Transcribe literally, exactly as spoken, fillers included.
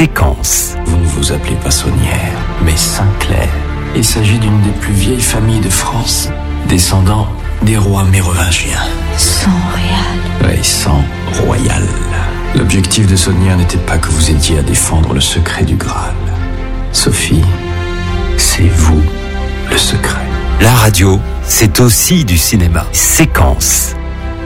Séquence. Vous ne vous appelez pas Saunière, mais Saint-Clair. Il s'agit d'une des plus vieilles familles de France, descendant des rois mérovingiens. Sang royal. Oui, sang royal. L'objectif de Saunière n'était pas que vous aidiez à défendre le secret du Graal. Sophie, c'est vous le secret. La radio, c'est aussi du cinéma. Séquence.